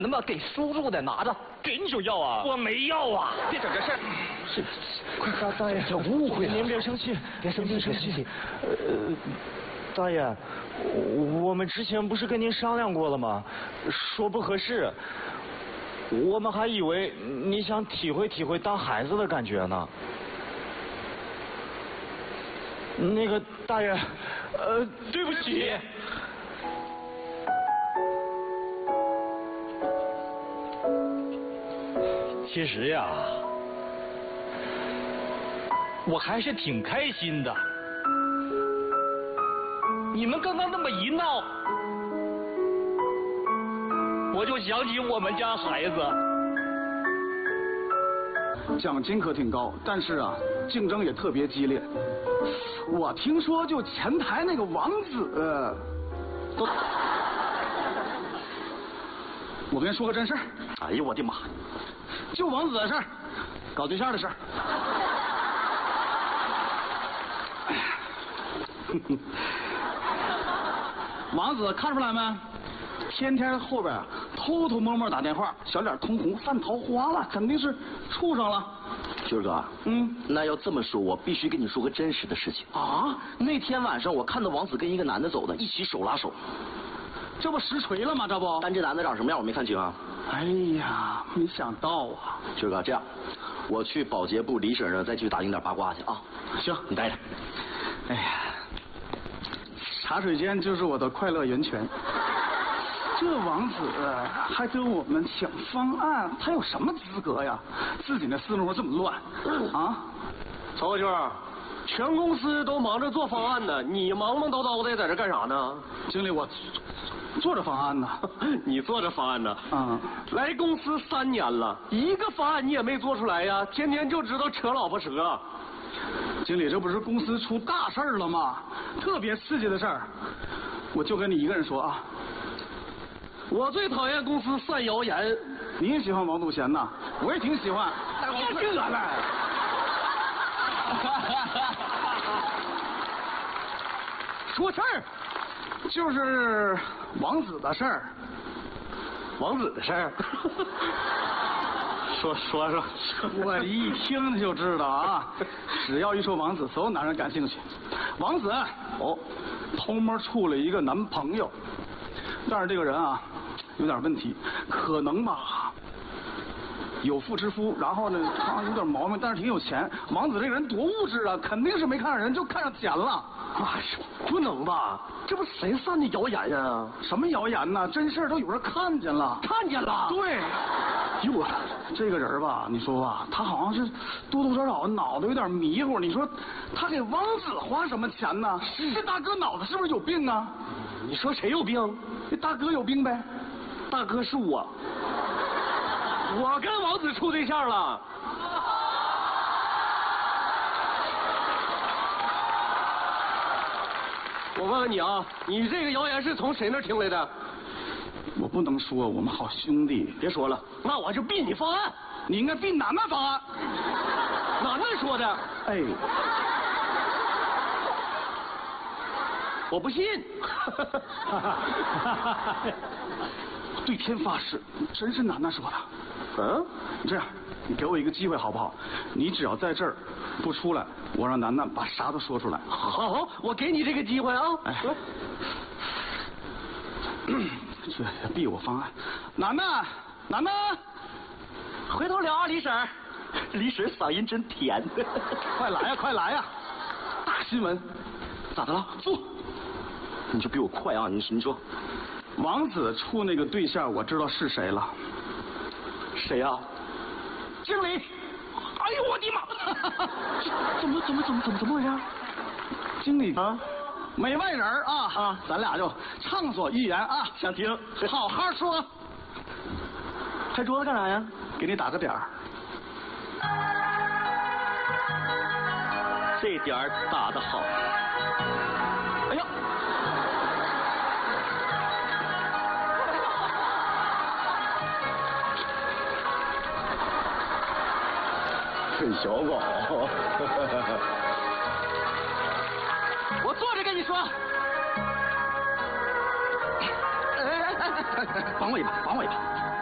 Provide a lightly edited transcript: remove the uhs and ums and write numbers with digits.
那么给叔叔的拿着， 给你就要啊！ 我没要啊！ 别整这事儿。 是，快大爷，这误会了。 您别生气，别生气。大爷，我们之前不是跟您商量过了吗？说不合适。我们还以为你想体会当孩子的感觉呢。那个大爷， 对不起。其实呀，我还是挺开心的。你们刚刚那么一闹，我就想起我们家孩子。 奖金可挺高，但是啊，竞争也特别激烈。我听说就前台那个王子，都……我跟你说个真事儿。 哎呦我的妈！ 就王子的事儿，搞对象的事儿。王子看出来没？天天后边偷摸摸打电话，小脸通红，犯桃花了，肯定是处上了。 军哥，那要这么说，我必须跟你说个真实的事情啊！ 那天晚上我看到王子跟一个男的走的，一起手拉手。 这不实锤了吗？这不， 但这男的长什么样我没看清啊。 哎呀，没想到啊！ 军哥，这样，我去保洁部李婶那再去打听点八卦去啊。 行， 你待着。 哎呀，茶水间就是我的快乐源泉。这王子还跟我们抢方案，他有什么资格呀？自己那思路这么乱啊！ 曹国军，全公司都忙着做方案呢，你忙忙叨叨的在这干啥呢？ 经理，我做着方案呢。 你做着方案呢？ 来公司3年了，一个方案你也没做出来呀，天天就知道扯老婆舌。 经理，这不是公司出大事儿了吗？特别刺激的事儿，我就跟你一个人说啊。 我最讨厌公司散谣言。 你也喜欢王祖贤呐？我也挺喜欢。 别这了。 说事儿，就是王子的事儿。 王子的事儿。说。 我一听就知道啊，只要一说王子，所有男人感兴趣。王子偷摸处了一个男朋友，但是这个人啊。有点问题，可能吧，有妇之夫，然后呢，他有点毛病，但是挺有钱。王子这个人多物质啊，肯定是没看上人，就看上钱了。 哎呦，不能吧？这不谁散的谣言呀？ 什么谣言呢？真事儿都有人看见了。 看见了？ 对。哟，这个人吧，你说吧，他好像是多多少少脑子有点迷糊。你说他给王子花什么钱呢？这大哥脑子是不是有病啊？ 你说谁有病？ 这大哥有病呗。 大哥是我跟王子处对象了。我问问你啊，你这个谣言是从谁那听来的？ 我不能说，我们好兄弟。 别说了，那我就毙你方案。 你应该毙楠楠方案。 楠楠说的。 哎， 我不信。 对天发誓，真是楠楠说的。这样，你给我一个机会好不好？你只要在这儿不出来，我让楠楠把啥都说出来。 好，我给你这个机会啊！ 哎，这逼我方案，楠楠， 回头聊啊，李婶。李婶嗓音真甜。 快来呀！大新闻， 咋的了？ 坐。 你就比我快啊！你说。 王子处那个对象，我知道是谁了。 谁呀？ 经理。哎呦我的妈！ 怎么回事？ 经理啊，没外人啊，咱俩就畅所欲言啊。 想听？ 好好说。 拍桌子干啥呀？ 给你打个点儿。 这点儿打得好。 哎呀！ 小宝， 我坐着跟你说。绑我一把。